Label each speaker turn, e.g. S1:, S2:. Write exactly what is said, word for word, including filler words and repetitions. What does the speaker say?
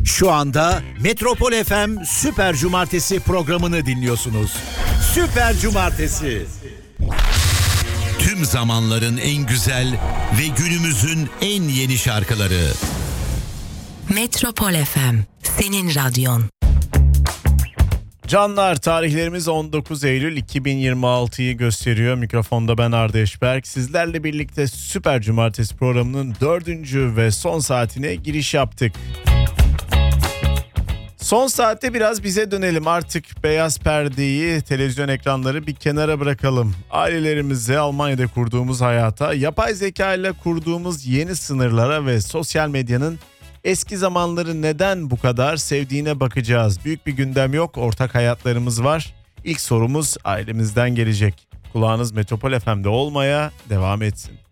S1: Şu anda Metropol F M Süper Cumartesi programını dinliyorsunuz. Süper Cumartesi. Tüm zamanların en güzel ve günümüzün en yeni şarkıları.
S2: Metropol F M, senin radyon.
S3: Canlar, tarihlerimiz on dokuz Eylül iki bin yirmi altıyı gösteriyor. Mikrofonda ben Arda Eşberk. Sizlerle birlikte Süper Cumartesi programının dördüncü ve son saatine giriş yaptık. Son saatte biraz bize dönelim. Artık beyaz perdeyi, televizyon ekranları bir kenara bırakalım. Ailelerimize, Almanya'da kurduğumuz hayata, yapay zeka ile kurduğumuz yeni sınırlara ve sosyal medyanın eski zamanları neden bu kadar sevdiğine bakacağız. Büyük bir gündem yok, ortak hayatlarımız var. İlk sorumuz ailemizden gelecek. Kulağınız Metropol F M'de olmaya devam etsin.